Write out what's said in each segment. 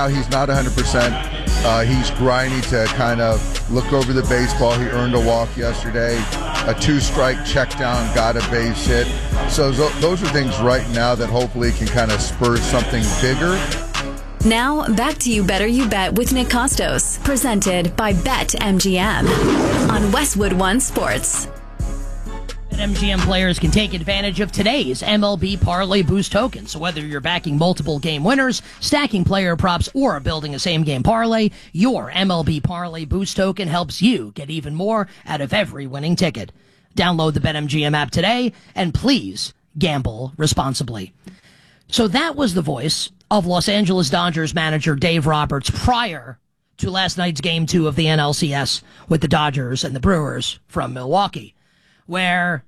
He's not 100%. He's grinding to kind of look over the baseball. He earned a walk yesterday, a 2-strike check down, got a base hit. So those are things right now that hopefully can kind of spur something bigger. Now, back to You Better You Bet with Nick Costos, presented by BetMGM on Westwood One Sports. BetMGM players can take advantage of today's MLB Parlay Boost token. So whether you're backing multiple game winners, stacking player props, or building a same-game parlay, your MLB Parlay Boost token helps you get even more out of every winning ticket. Download the BetMGM app today, and please gamble responsibly. So that was the voice of Los Angeles Dodgers manager Dave Roberts prior to last night's Game 2 of the NLCS with the Dodgers and the Brewers from Milwaukee, where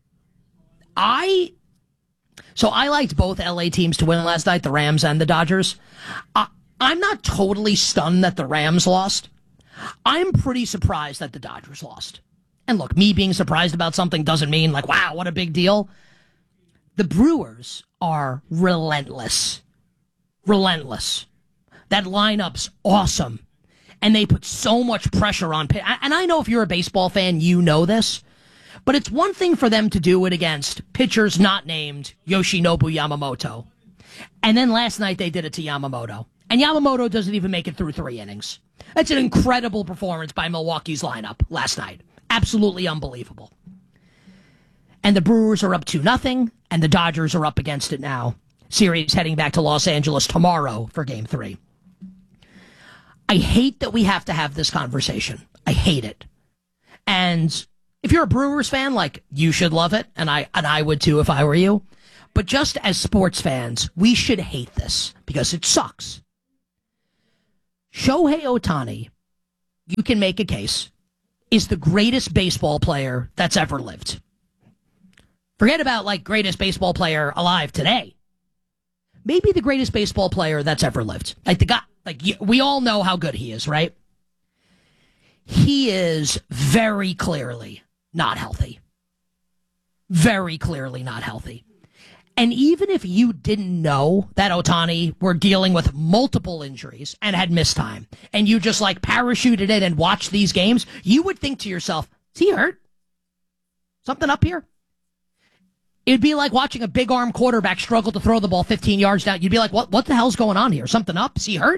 I liked both LA teams to win last night, the Rams and the Dodgers. I'm not totally stunned that the Rams lost. I'm pretty surprised that the Dodgers lost. And look, me being surprised about something doesn't mean like, wow, what a big deal. The Brewers are relentless. Relentless. That lineup's awesome. And they put so much pressure on pitch. And I know if you're a baseball fan, you know this. But it's one thing for them to do it against pitchers not named Yoshinobu Yamamoto. And then last night they did it to Yamamoto. And Yamamoto doesn't even make it through 3 innings. That's an incredible performance by Milwaukee's lineup last night. Absolutely unbelievable. And the Brewers are up 2-0, and the Dodgers are up against it now. Series heading back to Los Angeles tomorrow for Game 3. I hate that we have to have this conversation. I hate it. And if you're a Brewers fan, like, you should love it, and I would too if I were you. But just as sports fans, we should hate this because it sucks. Shohei Ohtani, you can make a case, is the greatest baseball player that's ever lived. Forget about, like, greatest baseball player alive today. Maybe the greatest baseball player that's ever lived. Like, the guy, like, we all know how good he is, right? He is very clearly not healthy. Very clearly not healthy. And even if you didn't know that Ohtani were dealing with multiple injuries and had missed time, and you just like parachuted in and watched these games, you would think to yourself, is he hurt? Something up here? It'd be like watching a big arm quarterback struggle to throw the ball 15 yards down. You'd be like, what the hell's going on here? Something up? Is he hurt?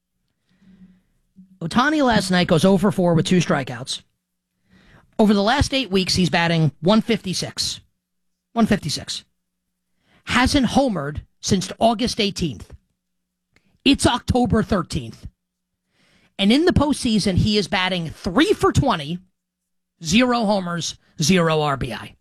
Ohtani last night goes 0 for 4 with 2 strikeouts. Over the last 8 weeks, he's batting 156. 156. Hasn't homered since August 18th. It's October 13th. And in the postseason, he is batting 3 for 20, 0 homers, 0 RBI.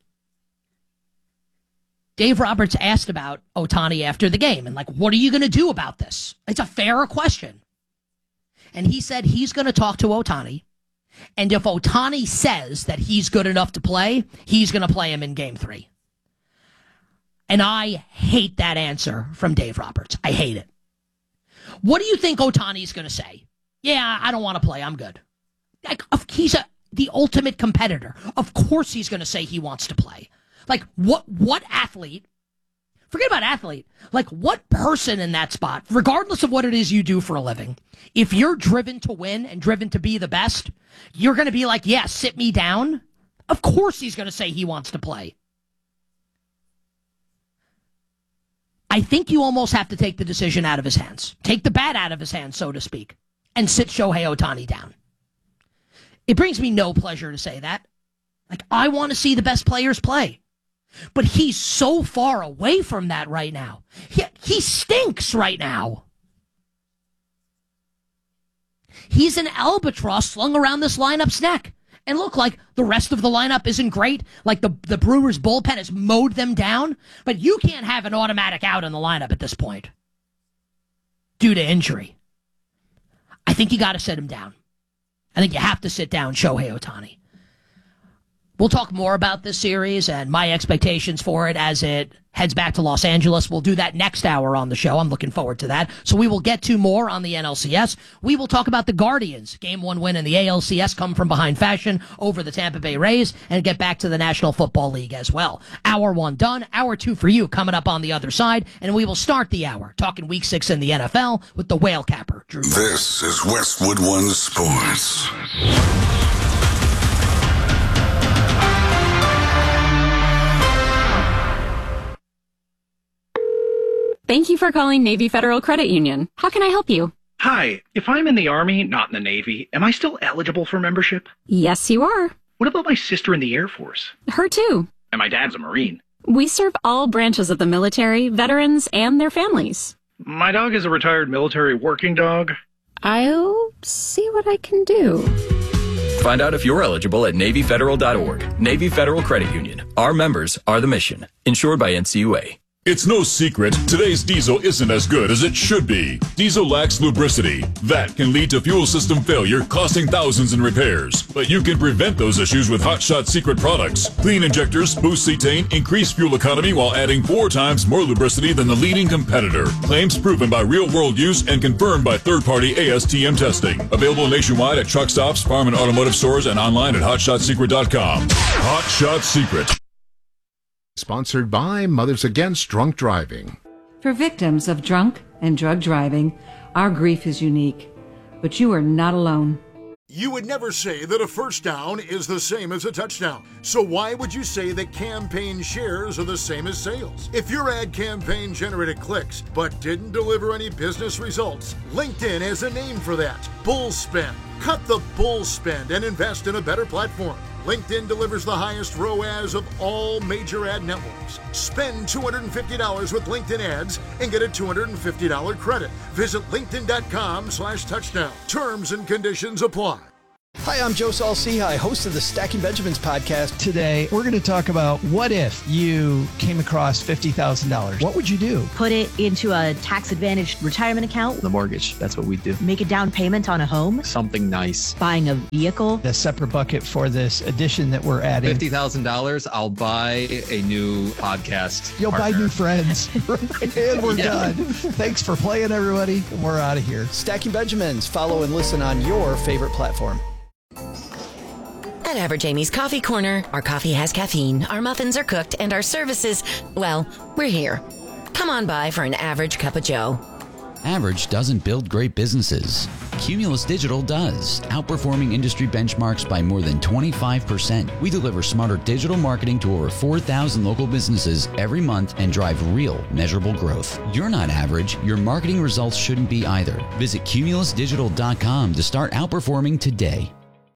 Dave Roberts asked about Ohtani after the game and, like, what are you going to do about this? It's a fair question. And he said he's going to talk to Ohtani. And if Ohtani says that he's good enough to play, he's going to play him in Game 3. And I hate that answer from Dave Roberts. I hate it. What do you think Ohtani's going to say? Yeah, I don't want to play. I'm good. Like, he's the ultimate competitor. Of course he's going to say he wants to play. Like, what athlete, forget about athlete, like, what person in that spot, regardless of what it is you do for a living, if you're driven to win and driven to be the best, you're going to be like, yeah, sit me down? Of course he's going to say he wants to play. I think you almost have to take the decision out of his hands. Take the bat out of his hands, so to speak, and sit Shohei Ohtani down. It brings me no pleasure to say that. Like, I want to see the best players play. But he's so far away from that right now. He stinks right now. He's an albatross slung around this lineup's neck. And look, like, the rest of the lineup isn't great. Like, the Brewers' bullpen has mowed them down. But you can't have an automatic out in the lineup at this point due to injury. I think you got to sit him down. I think you have to sit down Shohei Ohtani. We'll talk more about this series and my expectations for it as it heads back to Los Angeles. We'll do that next hour on the show. I'm looking forward to that. So we will get to more on the NLCS. We will talk about the Guardians. Game 1 win in the ALCS, come from behind fashion over the Tampa Bay Rays, and get back to the National Football League as well. Hour 1 done. Hour 2 for you coming up on the other side. And we will start the hour talking Week 6 in the NFL with the Whale Capper, Drew. This is Westwood One Sports. Thank you for calling Navy Federal Credit Union. How can I help you? Hi, if I'm in the Army, not in the Navy, am I still eligible for membership? Yes, you are. What about my sister in the Air Force? Her too. And my dad's a Marine. We serve all branches of the military, veterans, and their families. My dog is a retired military working dog. I'll see what I can do. Find out if you're eligible at NavyFederal.org. Navy Federal Credit Union. Our members are the mission. Insured by NCUA. It's no secret, today's diesel isn't as good as it should be. Diesel lacks lubricity. That can lead to fuel system failure, costing thousands in repairs. But you can prevent those issues with Hot Shot Secret products. Clean injectors, boost cetane, increase fuel economy while adding 4 times more lubricity than the leading competitor. Claims proven by real-world use and confirmed by third-party ASTM testing. Available nationwide at truck stops, farm and automotive stores, and online at HotShotSecret.com. Hot Shot Secret. Sponsored by Mothers Against Drunk Driving. For victims of drunk and drug driving, our grief is unique, but you are not alone. You would never say that a first down is the same as a touchdown. So why would you say that campaign shares are the same as sales? If your ad campaign generated clicks but didn't deliver any business results, LinkedIn has a name for that: bull spend. Cut the bull spend and invest in a better platform. LinkedIn delivers the highest ROAS of all major ad networks. Spend $250 with LinkedIn ads and get a $250 credit. Visit linkedin.com/touchdown. Terms and conditions apply. Hi, I'm Joe Saul-Sehy, host of the Stacking Benjamins podcast. Today, we're going to talk about what if you came across $50,000. What would you do? Put it into a tax-advantaged retirement account. The mortgage, that's what we do. Make a down payment on a home. Something nice. Buying a vehicle. A separate bucket for this addition that we're adding. $50,000, I'll buy a new podcast You'll partner. buy new friends. And we're done. Thanks for playing, everybody. We're out of here. Stacking Benjamins. Follow and listen on your favorite platform. At Average Amy's Coffee Corner, our coffee has caffeine, our muffins are cooked, and our services, well, we're here. Come on by for an average cup of joe. Average doesn't build great businesses. Cumulus Digital does, outperforming industry benchmarks by more than 25%. We deliver smarter digital marketing to over 4,000 local businesses every month and drive real, measurable growth. You're not average. Your marketing results shouldn't be either. Visit cumulusdigital.com to start outperforming today.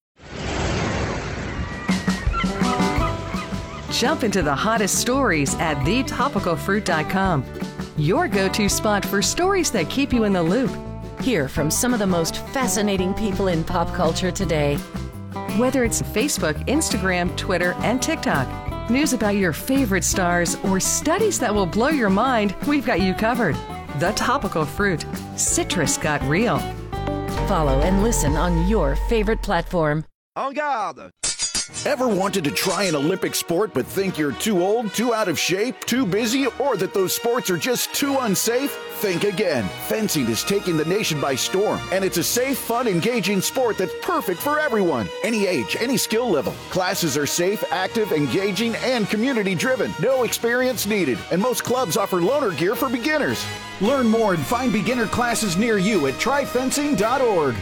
Jump into the hottest stories at thetopicalfruit.com. Your go-to spot for stories that keep you in the loop. Hear from some of the most fascinating people in pop culture today. Whether it's Facebook, Instagram, Twitter, and TikTok, news about your favorite stars, or studies that will blow your mind, we've got you covered. The Topical Fruit. Citrus got real. Follow and listen on your favorite platform. En garde! Ever wanted to try an Olympic sport but think you're too old, too out of shape, too busy, or that those sports are just too unsafe? Think again. Fencing is taking the nation by storm, and it's a safe, fun, engaging sport that's perfect for everyone. Any age, any skill level. Classes are safe, active, engaging, and community-driven. No experience needed, and most clubs offer loaner gear for beginners. Learn more and find beginner classes near you at tryfencing.org.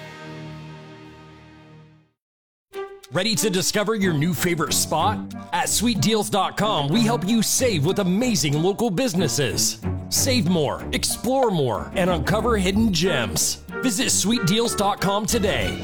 Ready to discover your new favorite spot? At SweetDeals.com, we help you save with amazing local businesses. Save more, explore more, and uncover hidden gems. Visit SweetDeals.com today.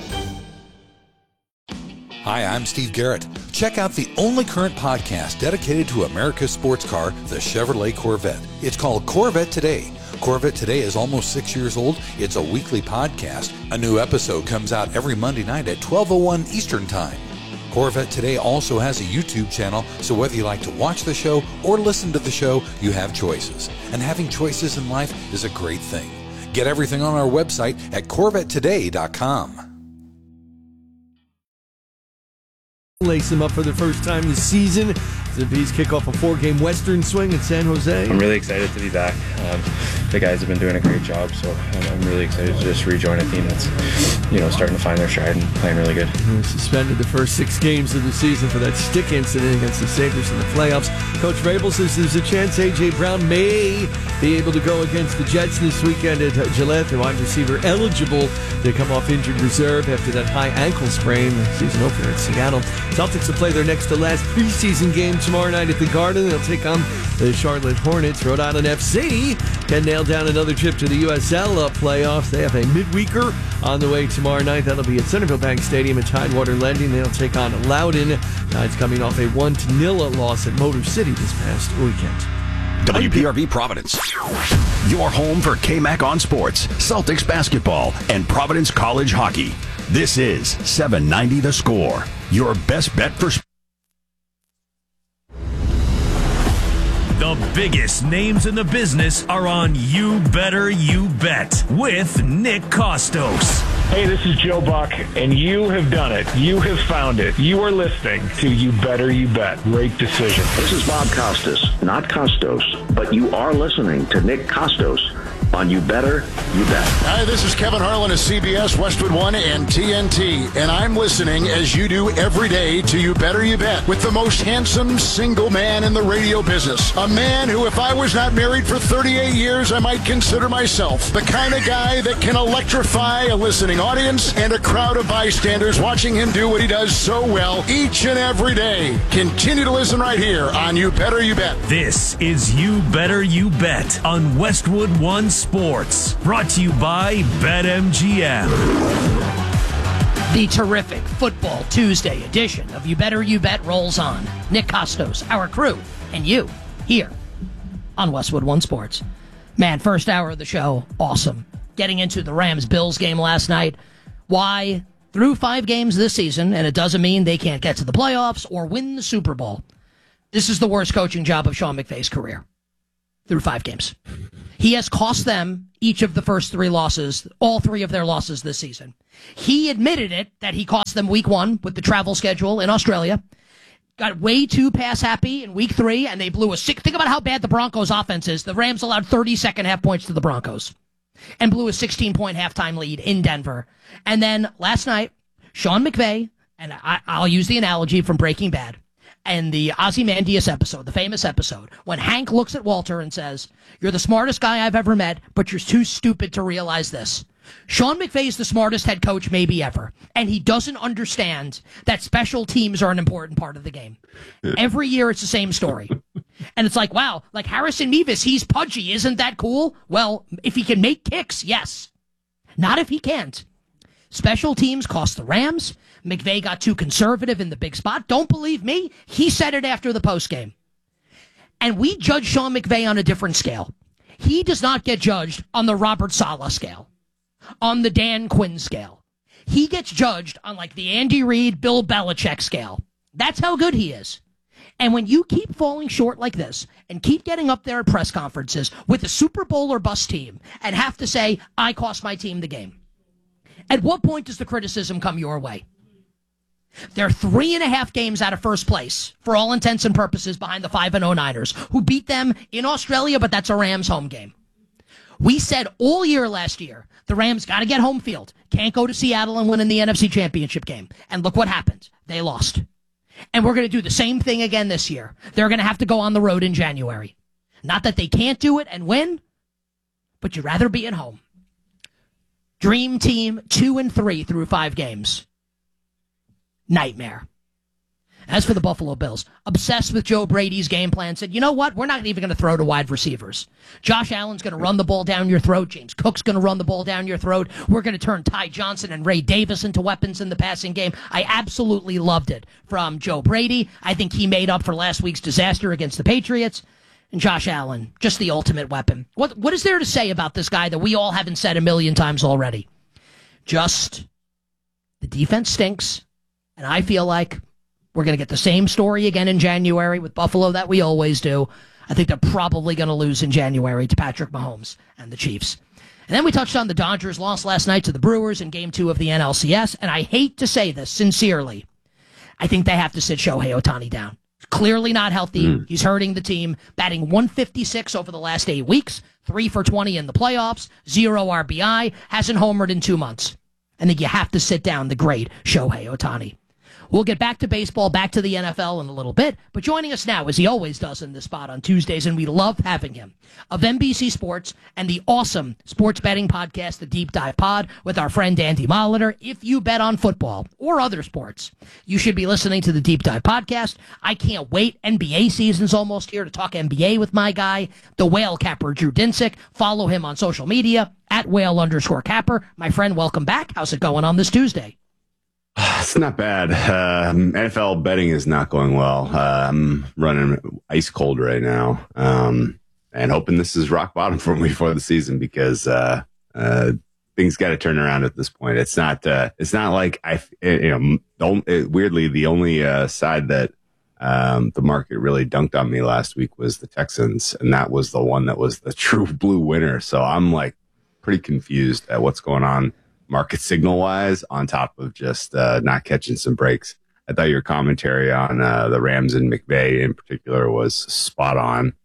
Hi, I'm Steve Garrett. Check out the only current podcast dedicated to America's sports car, the Chevrolet Corvette. It's called Corvette Today. Corvette Today is almost 6 years old. It's a weekly podcast. A new episode comes out every Monday night at 12:01 Eastern Time. Corvette Today also has a YouTube channel, so whether you like to watch the show or listen to the show, you have choices. And having choices in life is a great thing. Get everything on our website at CorvetteToday.com. lace them up for the first time this season. The Bees kick off a 4-game Western swing at San Jose. I'm really excited to be back. The guys have been doing a great job, so I'm really excited to just rejoin a team that's, starting to find their stride and playing really good. Suspended the first 6 games of the season for that stick incident against the Sabres in the playoffs. Coach Vrabel says there's a chance A.J. Brown may be able to go against the Jets this weekend at Gillette. The wide receiver eligible to come off injured reserve after that high ankle sprain, the season opener in Seattle. Celtics will play their next to last preseason game tomorrow night at the Garden. They'll take on the Charlotte Hornets. Rhode Island FC can nail down another trip to the USL playoffs. They have a midweeker on the way tomorrow night. That'll be at Centerville Bank Stadium at Tidewater Lending. They'll take on Loudoun. It's coming off a 1-0 loss at Motor City this past weekend. WPRV Providence, your home for KMAC on sports, Celtics basketball, and Providence College hockey. This is 790 The Score, your best bet for sports. The biggest names in the business are on You Better You Bet with Nick Costos. Hey, this is Joe Buck, and you have done it. You have found it. You are listening to You Better You Bet. Great decision. This is Bob Costas, not Costos, but you are listening to Nick Costos on You Better You Bet. Hi, this is Kevin Harlan of CBS, Westwood One, and TNT, and I'm listening, as you do every day, to You Better You Bet with the most handsome single man in the radio business. A man who, if I was not married for 38 years, I might consider myself the kind of guy that can electrify a listening audience and a crowd of bystanders watching him do what he does so well each and every day. Continue to listen right here on You Better You Bet. This is You Better You Bet on Westwood One Sports, brought to you by BetMGM. The terrific Football Tuesday edition of You Better You Bet rolls on. Nick Costos, our crew, and you here on Westwood One Sports. Man, first hour of the show, awesome. Getting into the Rams-Bills game last night. Why? Through 5 games this season, and it doesn't mean they can't get to the playoffs or win the Super Bowl. This is the worst coaching job of Sean McVay's career. Through 5 games. He has cost them each of the first 3 losses, all 3 of their losses this season. He admitted it, that he cost them week 1 with the travel schedule in Australia. Got way too pass happy in week 3, and they blew a 6. Think about how bad the Broncos offense is. The Rams allowed 30 second half points to the Broncos and blew a 16-point halftime lead in Denver. And then last night, Sean McVay, and I'll use the analogy from Breaking Bad, and the Ozymandias episode, the famous episode, when Hank looks at Walter and says, "You're the smartest guy I've ever met, but you're too stupid to realize this." Sean McVay is the smartest head coach maybe ever, and he doesn't understand that special teams are an important part of the game. Every year it's the same story. And it's like, wow, like Harrison Mevis, he's pudgy. Isn't that cool? Well, if he can make kicks, yes. Not if he can't. Special teams cost the Rams. McVay got too conservative in the big spot. Don't believe me? He said it after the postgame. And we judge Sean McVay on a different scale. He does not get judged on the Robert Saleh scale, on the Dan Quinn scale. He gets judged on like the Andy Reid, Bill Belichick scale. That's how good he is. And when you keep falling short like this and keep getting up there at press conferences with a Super Bowl or bust team and have to say, I cost my team the game, at what point does the criticism come your way? They're 3.5 games out of first place, for all intents and purposes, behind the 5-0 Niners, who beat them in Australia, but that's a Rams home game. We said all year last year, the Rams got to get home field. Can't go to Seattle and win in the NFC Championship game. And look what happened. They lost. And we're going to do the same thing again this year. They're going to have to go on the road in January. Not that they can't do it and win, but you'd rather be at home. Dream team 2-3 through 5 games. Nightmare. As for the Buffalo Bills, obsessed with Joe Brady's game plan, said, you know what? We're not even going to throw to wide receivers. Josh Allen's going to run the ball down your throat. James Cook's going to run the ball down your throat. We're going to turn Ty Johnson and Ray Davis into weapons in the passing game. I absolutely loved it from Joe Brady. I think he made up for last week's disaster against the Patriots. And Josh Allen, just the ultimate weapon. What is there to say about this guy that we all haven't said a million times already? Just the defense stinks, and I feel like we're going to get the same story again in January with Buffalo that we always do. I think they're probably going to lose in January to Patrick Mahomes and the Chiefs. And then we touched on the Dodgers' loss last night to the Brewers in Game 2 of the NLCS, and I hate to say this sincerely. I think they have to sit Shohei Ohtani down. Clearly not healthy. He's hurting the team. Batting 156 over the last 8 weeks, 3 for 20 in the playoffs, 0 RBI, hasn't homered in 2 months. I think you have to sit down the great Shohei Ohtani. We'll get back to baseball, back to the NFL in a little bit, but joining us now, as he always does in this spot on Tuesdays, and we love having him, of NBC Sports and the awesome sports betting podcast, The Deep Dive Pod, with our friend Andy Molitor. If you bet on football or other sports, you should be listening to The Deep Dive Podcast. I can't wait. NBA season's almost here to talk NBA with my guy, the whale capper, Drew Dinsick. Follow him on social media, at @whale_capper. My friend, welcome back. How's it going on this Tuesday? It's not bad. NFL betting is not going well. I'm running ice cold right now, and hoping this is rock bottom for me for the season because things got to turn around at this point. It's not like weirdly the only side that the market really dunked on me last week was the Texans, and that was the one that was the true blue winner. So I'm like pretty confused at what's going on market signal wise, on top of just not catching some breaks. I thought your commentary on the Rams and McVay in particular was spot on.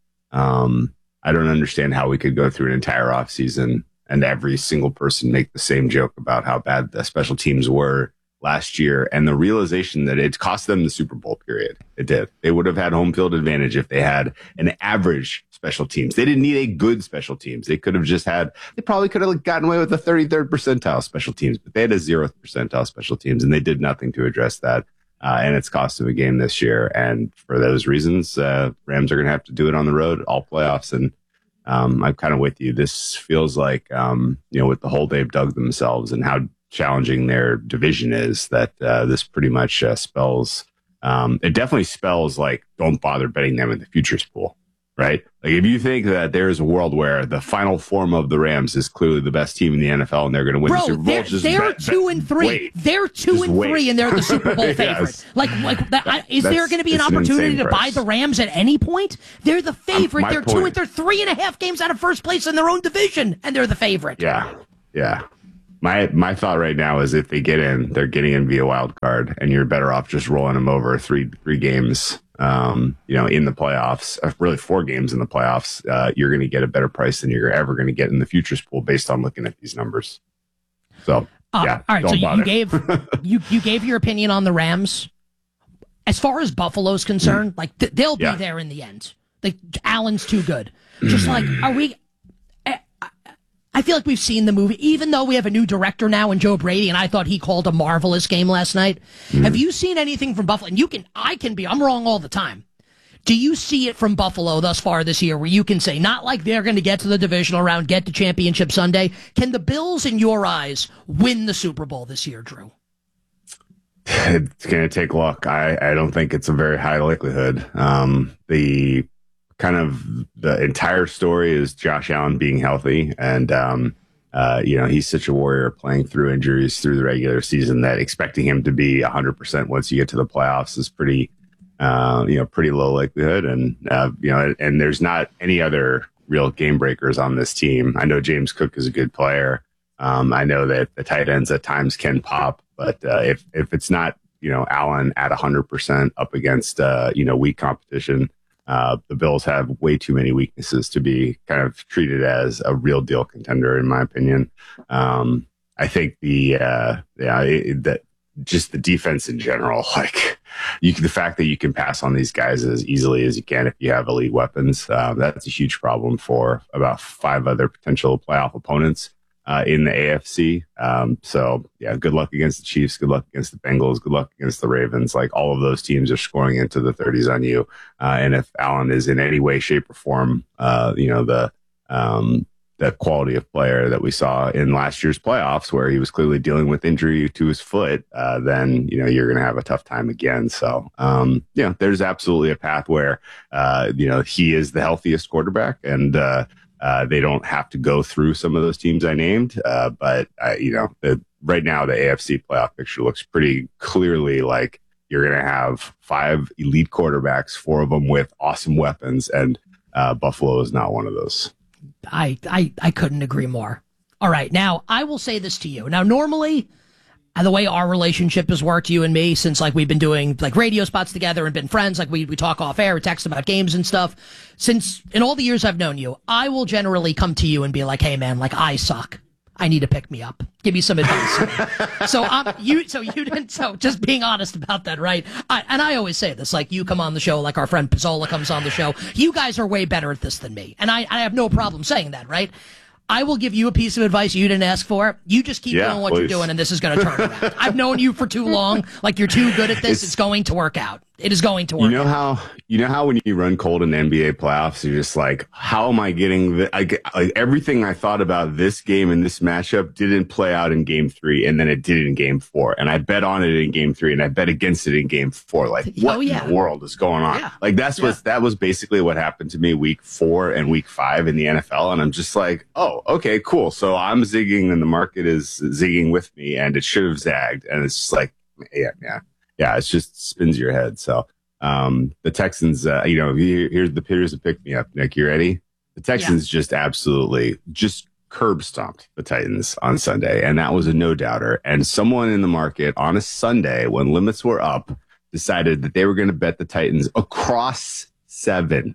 I don't understand how we could go through an entire offseason and every single person make the same joke about how bad the special teams were last year, and the realization that it cost them the Super Bowl period. It did. They would have had home field advantage if they had an average special teams. They didn't need a good special teams. They could have just had, they probably could have gotten away with a 33rd percentile special teams, but they had a 0th percentile special teams, and they did nothing to address that. And it's cost them a game this year. And for those reasons, Rams are going to have to do it on the road, all playoffs. And I'm kind of with you. This feels like, with the hole they've dug themselves and how challenging their division is, that this pretty much spells, it definitely spells like, don't bother betting them in the futures pool. Right? Like, if you think that there's a world where the final form of the Rams is clearly the best team in the NFL and they're going to win the Super Bowl, they're 2-3. They're 2-3, and they're the Super Bowl favorite. Yes. Is there going to be an opportunity to buy the Rams at any point? They're the favorite. They're 3.5 games out of first place in their own division, and they're the favorite. Yeah. My thought right now is if they get in, they're getting in via wild card, and you're better off just rolling them over three games. In the playoffs, really 4 games in the playoffs, you're going to get a better price than you're ever going to get in the futures pool based on looking at these numbers. So, all right. So you gave you gave your opinion on the Rams. As far as Buffalo's concerned, they'll be there in the end. Allen's too good. Just are we? I feel like we've seen the movie, even though we have a new director now in Joe Brady, and I thought he called a marvelous game last night. Have you seen anything from Buffalo? And I'm wrong all the time. Do you see it from Buffalo thus far this year where you can say, not like they're going to get to the divisional round, get to championship Sunday? Can the Bills, in your eyes, win the Super Bowl this year, Drew? It's going to take luck. I don't think it's a very high likelihood. The entire story is Josh Allen being healthy, and he's such a warrior playing through injuries through the regular season that expecting him to be 100% once you get to the playoffs is pretty low likelihood. And and there's not any other real game breakers on this team. I know James Cook is a good player. I know that the tight ends at times can pop, but if it's not Allen at 100% up against weak competition. The Bills have way too many weaknesses to be kind of treated as a real deal contender, in my opinion. I think just the defense in general, the fact that you can pass on these guys as easily as you can if you have elite weapons, that's a huge problem for about 5 other potential playoff opponents in the AFC. Good luck against the Chiefs. Good luck against the Bengals. Good luck against the Ravens. All of those teams are scoring into the 30s on you. And if Allen is in any way, shape, or form, the quality of player that we saw in last year's playoffs, where he was clearly dealing with injury to his foot, then you're going to have a tough time again. So there's absolutely a path where he is the healthiest quarterback, and they don't have to go through some of those teams I named. But right now the AFC playoff picture looks pretty clearly like you're going to have 5 elite quarterbacks, 4 of them with awesome weapons, and Buffalo is not one of those. I couldn't agree more. All right. Now, I will say this to you. Now, normally, And the way our relationship has worked, you and me, since like we've been doing like radio spots together and been friends, like we talk off air, text about games and stuff. Since in all the years I've known you, I will generally come to you and be like, hey man, like I suck. I need to pick me up. Give me some advice. So just being honest about that, right? I always say this, like you come on the show, like our friend Pizzola comes on the show. You guys are way better at this than me. And I have no problem saying that, right? I will give you a piece of advice you didn't ask for. You just keep doing what you're doing, and this is going to turn around. I've known you for too long. Like, you're too good at this. It's going to work out. It is going to work out. You know how when you run cold in the NBA playoffs, you're just like, how am I getting everything I thought about this game and this matchup didn't play out in game 3, and then it did in game 4. And I bet on it in game 3, and I bet against it in game 4. Like, what in the world is going on? Yeah. Like, that was basically what happened to me week 4 and week 5 in the NFL. And I'm just like, oh, okay, cool. So I'm zigging and the market is zigging with me, and it should have zagged. And it's just like, yeah, it just spins your head. So the Texans, here's a pick me up, Nick. You ready? The Texans just absolutely curb stomped the Titans on Sunday, and that was a no doubter. And someone in the market on a Sunday when limits were up decided that they were going to bet the Titans across 7.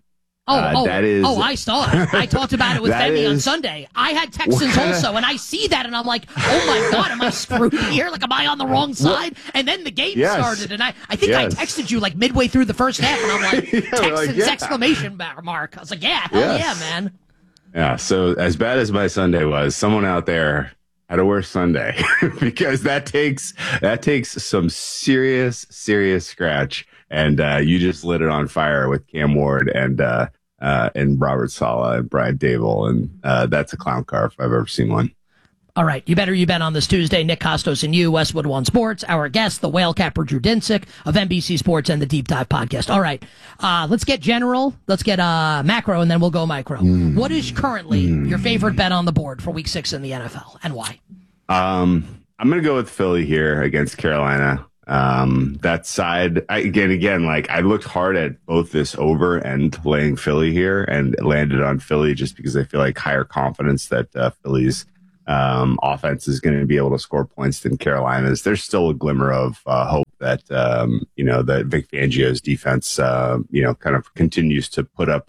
I saw it. I talked about it with Femi on Sunday. I had Texans also, and I see that, and I'm like, oh my God, am I screwed here? Like, am I on the wrong side? And then the game started, and I think I texted you like midway through the first half, and I'm like, Texans exclamation mark. I was like, hell yeah, man. Yeah, so as bad as my Sunday was, someone out there had a worse Sunday because that takes some serious scratch. And you just lit it on fire with Cam Ward and Robert Saleh and Brian Dable, and that's a clown car if I've ever seen one. All right, you better you bet on this Tuesday. Nick Kostos and you, Westwood One Sports, our guest, the whale capper Drew Dinsick of NBC Sports and the Deep Dive podcast. All right, let's get general, let's get macro, and then we'll go micro. What is currently your favorite bet on the board for Week 6 in the NFL, and why? I'm going to go with Philly here against Carolina. That side, again, like I looked hard at both this over and laying Philly here and landed on Philly just because I feel like higher confidence that Philly's offense is going to be able to score points than Carolina's. There's still a glimmer of hope that that Vic Fangio's defense kind of continues to put up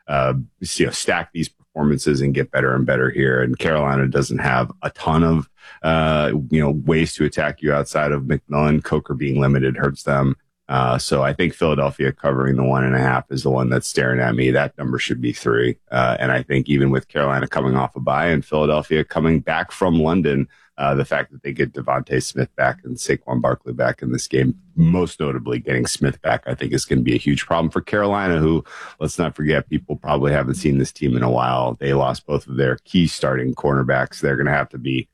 stack these performances and get better and better here. And Carolina doesn't have a ton of ways to attack you outside of McMillan. Coker being limited hurts them. So I think Philadelphia covering the 1.5 is the one that's staring at me. That number should be 3. And I think even with Carolina coming off a bye and Philadelphia coming back from London, the fact that they get Devontae Smith back and Saquon Barkley back in this game, most notably getting Smith back, I think is going to be a huge problem for Carolina, who, let's not forget, people probably haven't seen this team in a while. They lost both of their key starting cornerbacks. They're going to have to be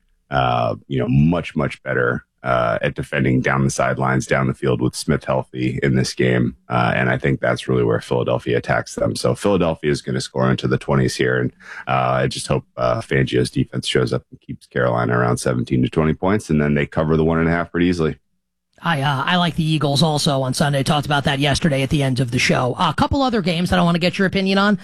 much better at defending down the sidelines, down the field with Smith healthy in this game. And I think that's really where Philadelphia attacks them. So Philadelphia is going to score into the 20s here. And I just hope Fangio's defense shows up and keeps Carolina around 17 to 20 points. And then they cover the 1.5 pretty easily. I like the Eagles also on Sunday. Talked about that yesterday at the end of the show. A couple other games that I want to get your opinion on.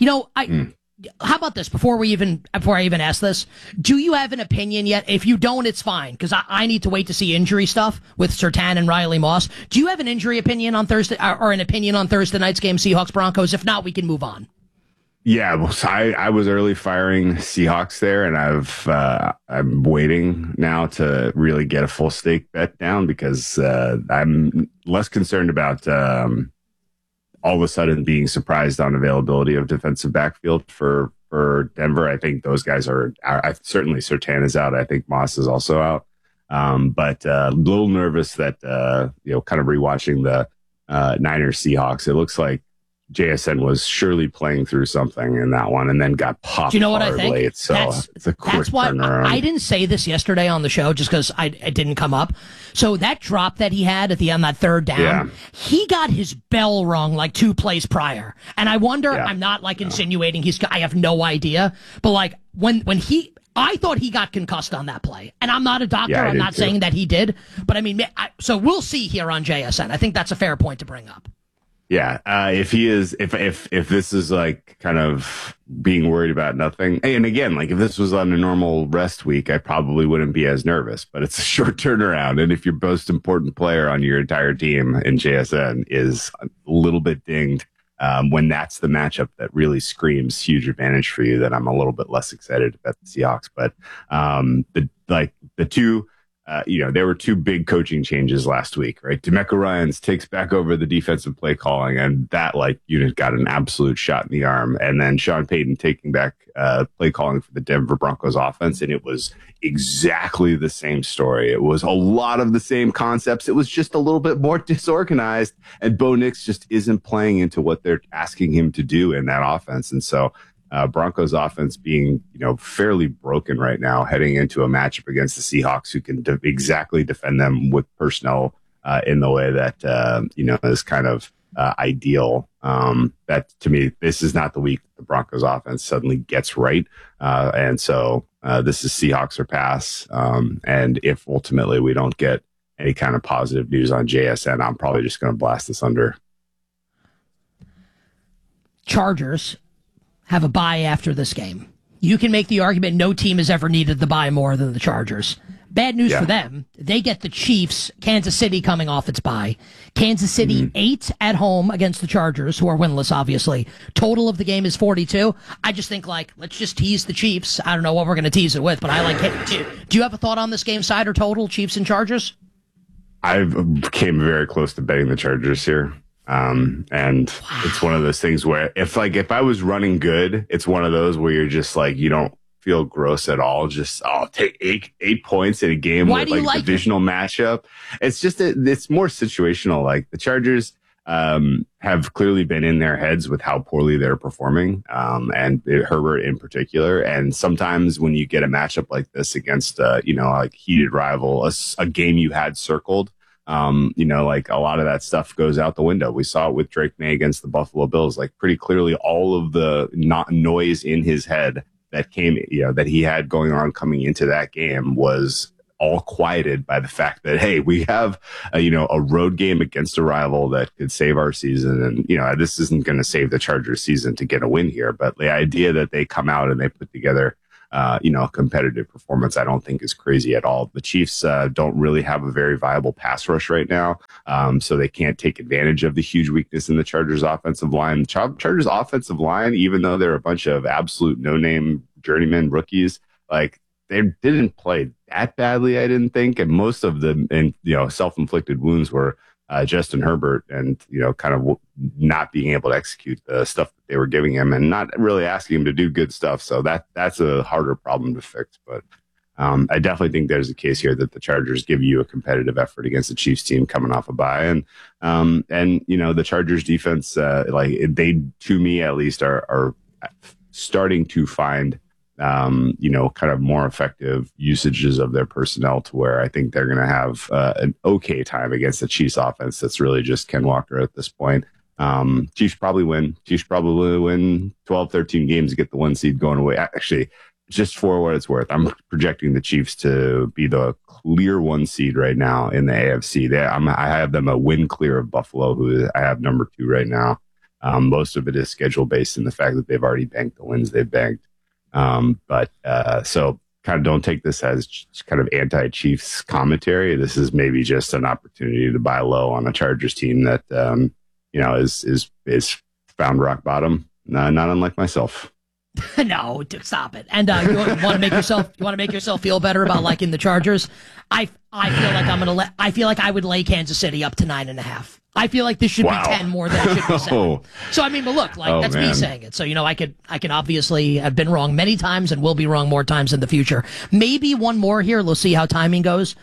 How about this? Before I even ask this, do you have an opinion yet? If you don't, it's fine, because I need to wait to see injury stuff with Surtain and Riley Moss. Do you have an injury opinion on Thursday, or an opinion on Thursday night's game, Seahawks Broncos? If not, we can move on. Yeah, well, I was early firing Seahawks there, and I'm waiting now to really get a full stake bet down because I'm less concerned about all of a sudden being surprised on availability of defensive backfield for Denver. I think those guys are certainly Surtain is out. I think Moss is also out. But a little nervous that, kind of rewatching the Niners Seahawks, it looks like JSN was surely playing through something in that one and then got popped. Do you know what I think? Late, so it's a quick turnaround. I didn't say this yesterday on the show just because it didn't come up. So that drop that he had on that third down, he got his bell rung like 2 plays prior. And I wonder, I'm not like insinuating I have no idea, but like when I thought he got concussed on that play. And I'm not a doctor. I'm not saying that he did. But I mean, so we'll see here on JSN. I think that's a fair point to bring up. Yeah, if this is like kind of being worried about nothing, and again, like if this was on a normal rest week, I probably wouldn't be as nervous. But it's a short turnaround, and if your most important player on your entire team in JSN is a little bit dinged, when that's the matchup that really screams huge advantage for you, then I'm a little bit less excited about the Seahawks. But the two. There were two big coaching changes last week, right? DeMeco Ryans takes back over the defensive play calling, and that unit got an absolute shot in the arm. And then Sean Payton taking back play calling for the Denver Broncos offense, and it was exactly the same story. It was a lot of the same concepts. It was just a little bit more disorganized, and Bo Nix just isn't playing into what they're asking him to do in that offense. And so Broncos offense being, fairly broken right now, heading into a matchup against the Seahawks, who can exactly defend them with personnel in the way that, is kind of ideal. That to me, this is not the week the Broncos offense suddenly gets right. And so this is Seahawks or pass. And if ultimately we don't get any kind of positive news on JSN, I'm probably just going to blast this under. Chargers have a bye after this game. You can make the argument no team has ever needed the bye more than the Chargers. Bad news for them. They get the Chiefs, Kansas City coming off its bye. Kansas City 8 at home against the Chargers, who are winless, obviously. Total of the game is 42. I just think, let's just tease the Chiefs. I don't know what we're going to tease it with, but I like it. Do you have a thought on this game side or total, Chiefs and Chargers? I came very close to betting the Chargers here. It's one of those things where if I was running good, it's one of those where you're just you don't feel gross at all. Just, take eight points in a game with divisional matchup. It's just, it's more situational. The Chargers, have clearly been in their heads with how poorly they're performing. And Herbert in particular. And sometimes when you get a matchup like this against, heated rival, a game you had circled, a lot of that stuff goes out the window. We saw it with Drake May against the Buffalo Bills. Pretty clearly all of the noise in his head that that he had going on coming into that game was all quieted by the fact that, hey, we have a road game against a rival that could save our season. And, this isn't going to save the Chargers season to get a win here. But the idea that they come out and they put together a competitive performance, I don't think is crazy at all. The Chiefs don't really have a very viable pass rush right now, so they can't take advantage of the huge weakness in the Chargers offensive line. The Chargers offensive line, even though they're a bunch of absolute no-name journeyman rookies, they didn't play that badly, I didn't think. And most of them, self-inflicted wounds were Justin Herbert and, kind of not being able to execute the stuff that they were giving him and not really asking him to do good stuff. So that's a harder problem to fix. But I definitely think there's a case here that the Chargers give you a competitive effort against the Chiefs team coming off a bye. And the Chargers defense, they, to me at least, are starting to find kind of more effective usages of their personnel to where I think they're going to have an okay time against the Chiefs offense. That's really just Ken Walker at this point. Chiefs probably win. Chiefs probably win 12, 13 games to get the 1 seed going away. Actually, just for what it's worth, I'm projecting the Chiefs to be the clear 1 seed right now in the AFC. I have them a win clear of Buffalo, who I have number 2 right now. Most of it is schedule based in the fact that they've already banked the wins they've banked. So kind of don't take this as kind of anti-Chiefs commentary. This is maybe just an opportunity to buy low on a Chargers team that, is found rock bottom. Not unlike myself. No, stop it. And you want to make yourself feel better about liking the Chargers? I feel like I would lay Kansas City up to 9.5. I feel like this should be 10 more than it should be 7. So I mean, but look, that's me saying it. So I could obviously have been wrong many times and will be wrong more times in the future. Maybe one more here. Let's see how timing goes.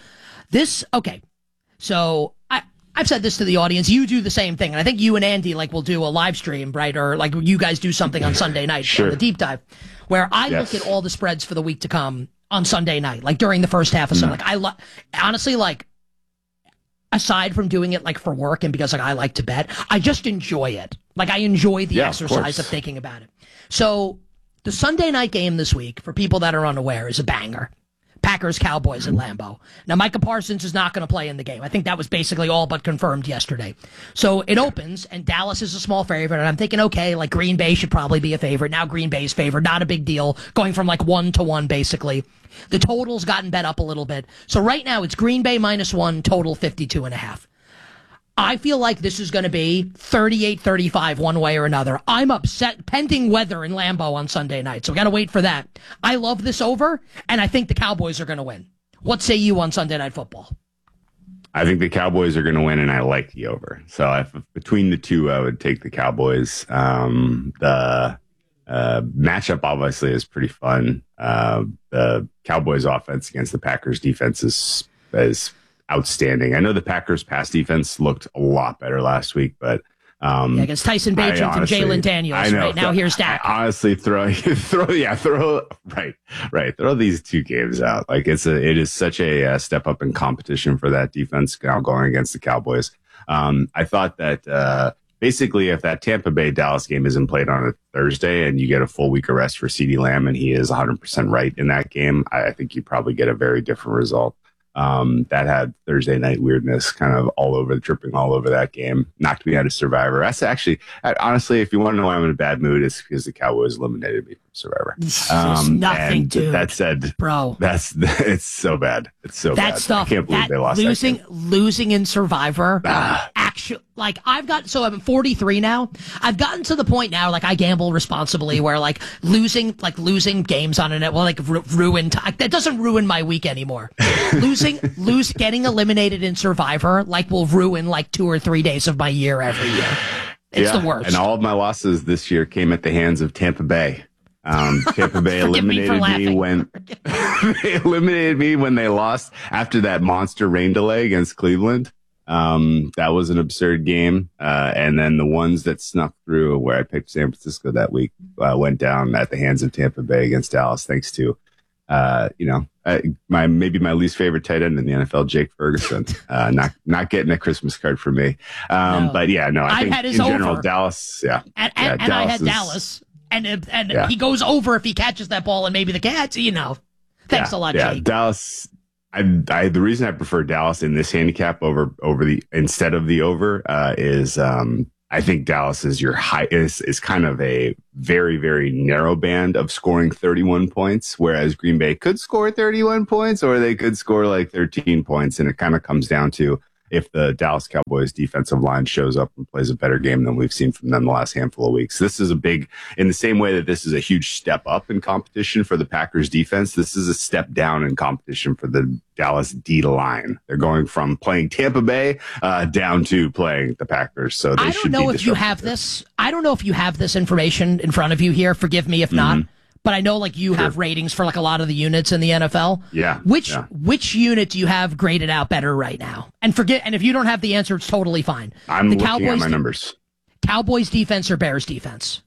So I've said this to the audience. You do the same thing, and I think you and Andy will do a live stream, right? Or you guys do something on Sunday night, sure. The deep dive, where I look at all the spreads for the week to come on Sunday night, during the first half of Sunday. Honestly, aside from doing it for work and because I like to bet, I just enjoy it. I enjoy the exercise of thinking about it. So the Sunday night game this week, for people that are unaware, is a banger. Packers-Cowboys at Lambeau. Now, Micah Parsons is not going to play in the game. I think that was basically all but confirmed yesterday. So it opens, and Dallas is a small favorite, and I'm thinking, okay, like Green Bay should probably be a favorite. Now Green Bay's favored, not a big deal, going from like 1-1 basically. The total's gotten bet up a little bit. So right now it's Green Bay -1, total 52.5. I feel like this is going to be 38-35 one way or another. I'm upset, pending weather in Lambeau on Sunday night, so we got to wait for that. I love this over, and I think the Cowboys are going to win. What say you on Sunday Night Football? I think the Cowboys are going to win, and I like the over. So between the two, I would take the Cowboys. The matchup obviously is pretty fun. The Cowboys offense against the Packers defense is outstanding. I know the Packers pass defense looked a lot better last week, but against Tyson Bagent and Jalen Daniels. Right now, here's Dak. I honestly throw these two games out. Like it is such a step up in competition for that defense now going against the Cowboys. I thought that basically if that Tampa Bay Dallas game isn't played on a Thursday and you get a full week of rest for CeeDee Lamb and he is 100% right in that game, I think you probably get a very different result. That had Thursday night weirdness kind of tripping all over that game. Knocked me out of Survivor. That's actually, honestly, if you want to know why I'm in a bad mood, it's because the Cowboys eliminated me from Survivor. Nothing, dude. That said, bro, it's so bad. It's so bad. That stuff. I can't believe they lost losing in Survivor. Actually, like I'm 43 now. I've gotten to the point now, like I gamble responsibly, where like losing games on a net will like ruin. That doesn't ruin my week anymore. Getting eliminated in Survivor like will ruin like 2 or 3 days of my year every year. It's the worst. And all of my losses this year came at the hands of Tampa Bay. Tampa Bay eliminated me when they lost after that monster rain delay against Cleveland. That was an absurd game. And then the ones that snuck through where I picked San Francisco that week went down at the hands of Tampa Bay against Dallas, thanks to my least favorite tight end in the NFL, Jake Ferguson, not getting a Christmas card for me. But yeah, no, I think in general, Dallas, and I had Dallas, and he goes over if he catches that ball, and maybe the Cats, Thanks a lot, Jake. Dallas. The reason I prefer Dallas in this handicap instead of the over is I think Dallas is is kind of a very, very narrow band of scoring 31 points, whereas Green Bay could score 31 points or they could score like 13 points. And it kind of comes down to if the Dallas Cowboys defensive line shows up and plays a better game than we've seen from them the last handful of weeks. This is in the same way that this is a huge step up in competition for the Packers defense, this is a step down in competition for the Dallas D line. They're going from playing Tampa Bay down to playing the Packers. So they should be disruptive. I don't know if you have this information in front of you here. Forgive me if not. But I know like you have ratings for like a lot of the units in the NFL. Yeah. Which unit do you have graded out better right now? And if you don't have the answer, it's totally fine. I'm looking at my numbers. Cowboys defense or Bears defense?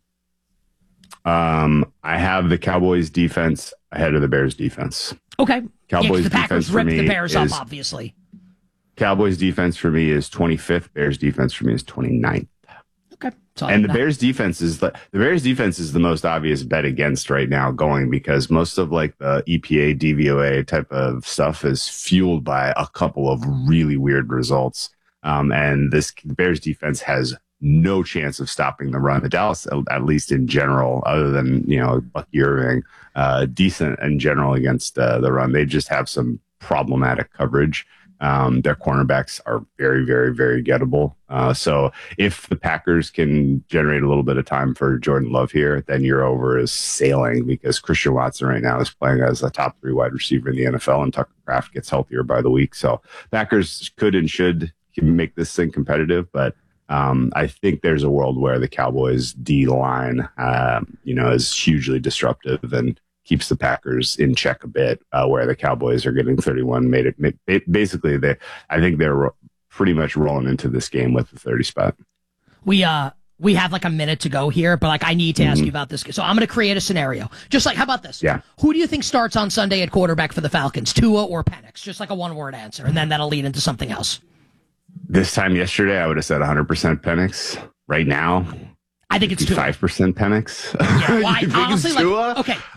I have the Cowboys defense ahead of the Bears defense. Okay. Cowboys the Packers defense for ripped me the Bears up, obviously. Cowboys defense for me is 25th. Bears defense for me is 29th. Okay. And the Bears defense is the most obvious bet against right now going because most of like the EPA, DVOA type of stuff is fueled by a couple of really weird results. And this Bears defense has no chance of stopping the run. The Dallas, at least in general, other than, Bucky Irving, decent in general against the run. They just have some problematic coverage. Their cornerbacks are very, very, very gettable. So if the Packers can generate a little bit of time for Jordan Love here, then your over is sailing because Christian Watson right now is playing as a top 3 wide receiver in the NFL and Tucker Kraft gets healthier by the week. So Packers could and should make this thing competitive, but I think there's a world where the Cowboys D line, is hugely disruptive and keeps the Packers in check a bit, where the Cowboys are getting 31. Basically, I think they're pretty much rolling into this game with the 30 spot. We have like a minute to go here, but like I need to ask you about this. So I'm going to create a scenario. Just like, how about this? Yeah. Who do you think starts on Sunday at quarterback for the Falcons, Tua or Penix? Just like a one-word answer, and then that'll lead into something else. This time yesterday, I would have said 100% Penix. Right now, I think it's Tua. 5% Penix. Yeah, well, honestly, Tua? Okay,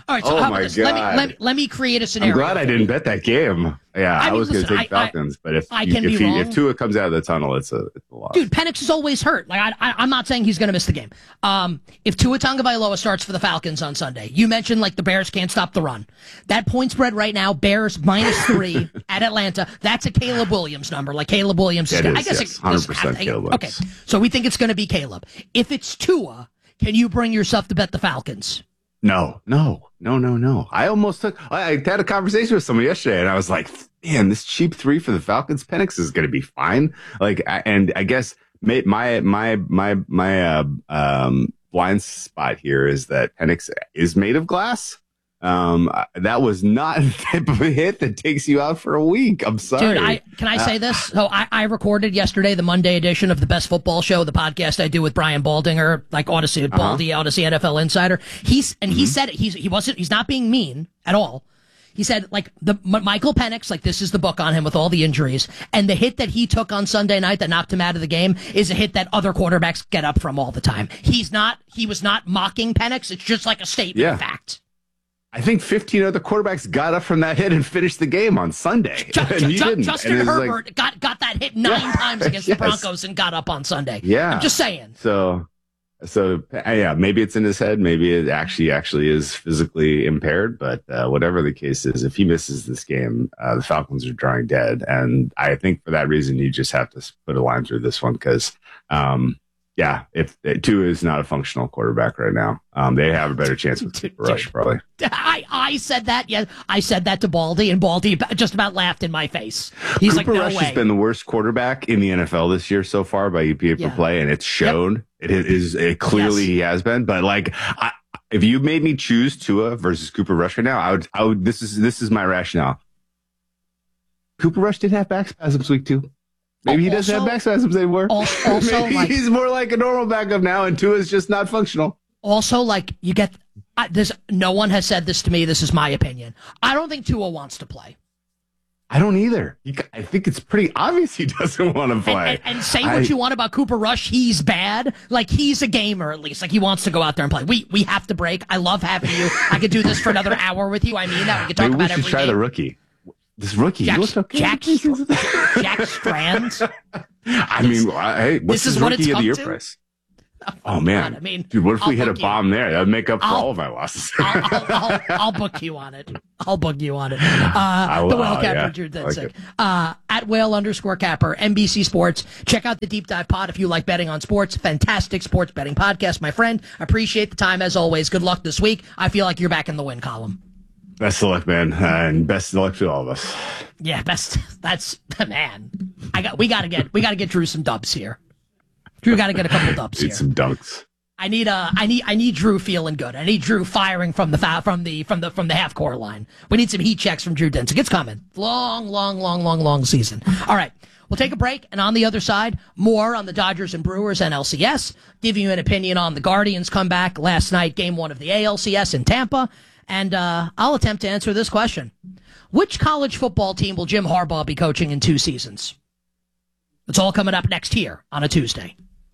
All right, so oh how my about this? God. Let me create a scenario. I'm glad I didn't bet that game. Yeah, I was going to take Falcons, but if Tua comes out of the tunnel, it's a loss. Dude, Penix is always hurt. Like I'm not saying he's going to miss the game. If Tua Tagovailoa starts for the Falcons on Sunday, you mentioned like the Bears can't stop the run. That point spread right now, Bears -3 at Atlanta. That's a Caleb Williams number. Like Caleb Williams is. I guess it's 100% Caleb Williams. Okay, so we think it's going to be Caleb. If it's Tua, can you bring yourself to bet the Falcons? No. I had a conversation with someone yesterday, and I was like, man, this cheap 3 for the Falcons, Penix is going to be fine. Like, and I guess my blind spot here is that Penix is made of glass. That was not the type of a hit that takes you out for a week. I'm sorry. Dude, can I say this? So I recorded yesterday the Monday edition of the Best Football Show, the podcast I do with Brian Baldinger, like Odyssey NFL Insider. He said it. He's not being mean at all. He said, like, Michael Penix, like, this is the book on him with all the injuries. And the hit that he took on Sunday night that knocked him out of the game is a hit that other quarterbacks get up from all the time. He was not mocking Penix. It's just like a statement of fact. I think 15 other quarterbacks got up from that hit and finished the game on Sunday. Justin Herbert got that hit 9 times against the Broncos and got up on Sunday. Yeah. I'm just saying. So yeah, maybe it's in his head. Maybe it actually is physically impaired. But whatever the case is, if he misses this game, the Falcons are drawing dead. And I think for that reason, you just have to put a line through this one because if Tua is not a functional quarterback right now, they have a better chance with Cooper Rush, probably. I said that. Yeah, I said that to Baldy, and Baldy just about laughed in my face. He's Cooper like, Rush no way. has been the worst quarterback in the NFL this year so far by EPA per play, and it's shown. Yep. It clearly he has been. But like, if you made me choose Tua versus Cooper Rush right now, I would. This is my rationale. Cooper Rush did have back spasms week 2. Maybe he doesn't have back spasms anymore. Also, maybe like, he's more like a normal backup now, and Tua's just not functional. Also, like, you get this. No one has said this to me. This is my opinion. I don't think Tua wants to play. I don't either. I think it's pretty obvious he doesn't want to play. And say what you want about Cooper Rush, he's bad. Like, he's a gamer at least. Like, he wants to go out there and play. We have to break. I love having you. I could do this for another hour with you. I mean that. We could talk about every we should try game. the rookie. This rookie, he looks okay. Jack Strands. I mean, hey, what's his rookie of the year price? Oh man, God, I mean, dude, what if we hit a bomb there? That would make up for all of my losses. I'll book you on it. The Whale Capper, Drew Dinsick. At Whale_Capper, NBC Sports. Check out the Deep Dive Pod if you like betting on sports. Fantastic sports betting podcast, my friend. Appreciate the time as always. Good luck this week. I feel like you're back in the win column. Best of luck, man, and best of luck to all of us. Yeah, best. That's man. We gotta get Drew some dubs here. Drew got to get a couple dubs here. Need some dunks. I need Drew feeling good. I need Drew firing from the half court line. We need some heat checks from Drew Dinsick. It's coming. Long season. All right. We'll take a break, and on the other side, more on the Dodgers and Brewers and LCS. Give you an opinion on the Guardians' comeback last night, Game 1 of the ALCS in Tampa. And I'll attempt to answer this question. Which college football team will Jim Harbaugh be coaching in 2 seasons? It's all coming up next here on a Tuesday.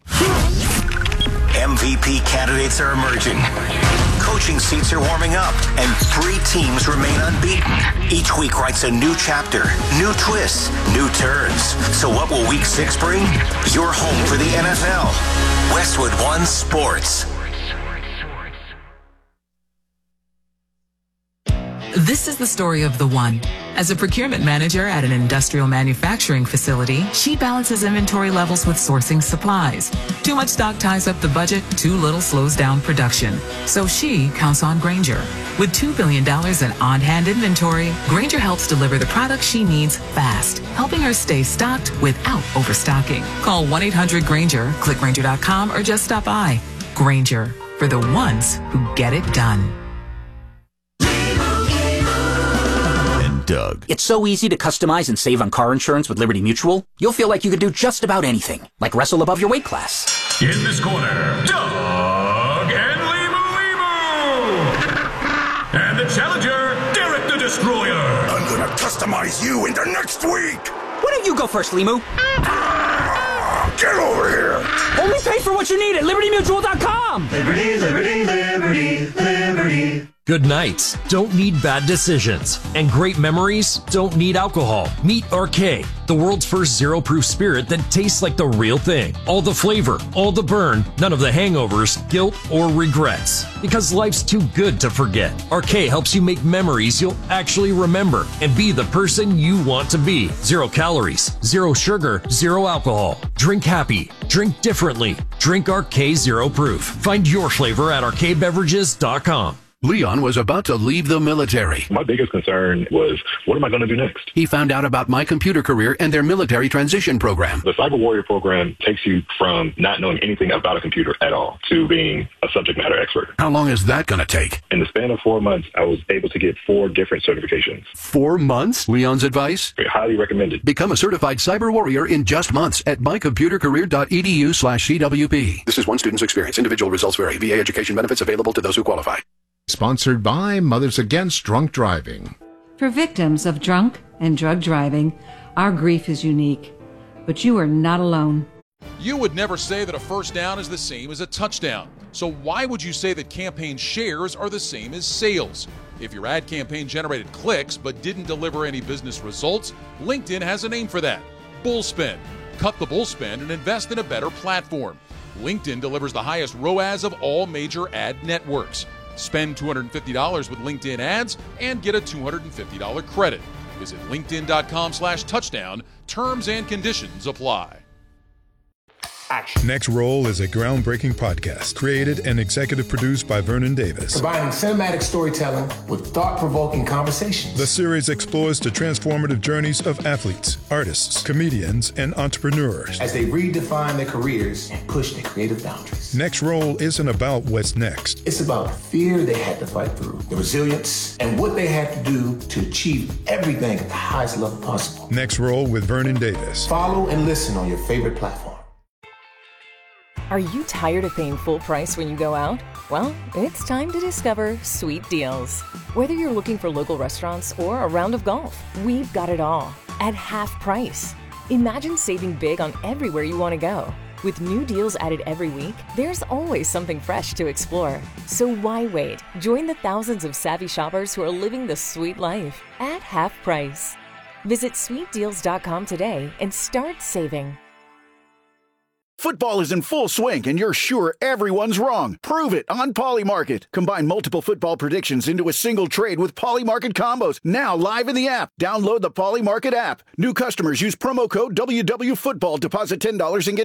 MVP candidates are emerging. Coaching seats are warming up, and 3 teams remain unbeaten. Each week writes a new chapter, new twists, new turns. So what will Week 6 bring? Your home for the NFL. Westwood One Sports. This is the story of the One. As a procurement manager at an industrial manufacturing facility, she balances inventory levels with sourcing supplies. Too much stock ties up the budget, too little slows down production. So she counts on Grainger. With $2 billion in on-hand inventory, Grainger helps deliver the products she needs fast, helping her stay stocked without overstocking. Call 1-800-GRAINGER, click Grainger.com, or just stop by. Grainger, for the ones who get it done. Doug. It's so easy to customize and save on car insurance with Liberty Mutual. You'll feel like you could do just about anything, like wrestle above your weight class. In this corner, Doug and Limu. And the challenger, Derek the Destroyer. I'm gonna customize you into next week. Why don't you go first, Limu? Get over here. Only pay for what you need at LibertyMutual.com. Liberty, liberty, liberty, liberty. Good nights don't need bad decisions, and great memories don't need alcohol. Meet RK, the world's first zero-proof spirit that tastes like the real thing. All the flavor, all the burn, none of the hangovers, guilt, or regrets. Because life's too good to forget. RK helps you make memories you'll actually remember and be the person you want to be. 0 calories, 0 sugar, 0 alcohol. Drink happy. Drink differently. Drink RK Zero Proof. Find your flavor at rkbeverages.com. Leon was about to leave the military. My biggest concern was, what am I going to do next? He found out about My Computer Career and their military transition program. The Cyber Warrior program takes you from not knowing anything about a computer at all to being a subject matter expert. How long is that going to take? In the span of 4 months, I was able to get 4 different certifications. 4 months? Leon's advice? Highly recommended. Become a certified cyber warrior in just months at mycomputercareer.edu/CWP. This is one student's experience. Individual results vary. VA education benefits available to those who qualify. Sponsored by Mothers Against Drunk Driving. For victims of drunk and drug driving, our grief is unique, but you are not alone. You would never say that a first down is the same as a touchdown. So why would you say that campaign shares are the same as sales? If your ad campaign generated clicks but didn't deliver any business results, LinkedIn has a name for that: Bullspend. Cut the bullspend and invest in a better platform. LinkedIn delivers the highest ROAS of all major ad networks. Spend $250 with LinkedIn ads and get a $250 credit. Visit linkedin.com/touchdown. Terms and conditions apply. Next Roll is a groundbreaking podcast created and executive produced by Vernon Davis. Combining cinematic storytelling with thought-provoking conversations. The series explores the transformative journeys of athletes, artists, comedians, and entrepreneurs as they redefine their careers and push their creative boundaries. Next Roll isn't about what's next. It's about the fear they had to fight through, the resilience, and what they had to do to achieve everything at the highest level possible. Next Roll with Vernon Davis. Follow and listen on your favorite platform. Are you tired of paying full price when you go out? Well, it's time to discover Sweet Deals. Whether you're looking for local restaurants or a round of golf, we've got it all at half price. Imagine saving big on everywhere you want to go. With new deals added every week, there's always something fresh to explore. So why wait? Join the thousands of savvy shoppers who are living the sweet life at half price. Visit sweetdeals.com today and start saving. Football is in full swing, and you're sure everyone's wrong. Prove it on Polymarket. Combine multiple football predictions into a single trade with Polymarket combos. Now live in the app. Download the Polymarket app. New customers use promo code WWFootball. Deposit $10 and get